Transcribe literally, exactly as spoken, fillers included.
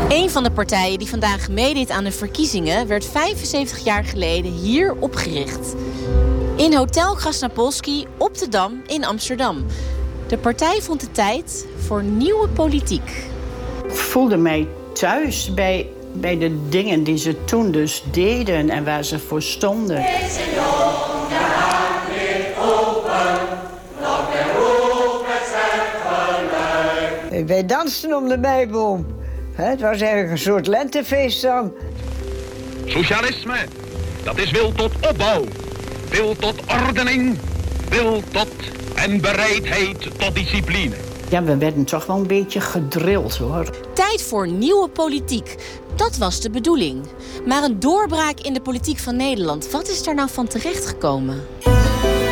Een van de partijen die vandaag meedeed aan de verkiezingen werd vijfenzeventig jaar geleden hier opgericht. In Hotel Krasnapolski op de Dam in Amsterdam. De partij vond de tijd voor nieuwe politiek. Ik voelde mij thuis bij, bij de dingen die ze toen dus deden en waar ze voor stonden. Wij dansten om de meiboom. Het was eigenlijk een soort lentefeest dan. Socialisme, dat is wil tot opbouw, wil tot ordening, wil tot en bereidheid tot discipline. Ja, we werden toch wel een beetje gedrild, hoor. Tijd voor nieuwe politiek. Dat was de bedoeling. Maar een doorbraak in de politiek van Nederland, wat is daar nou van terechtgekomen?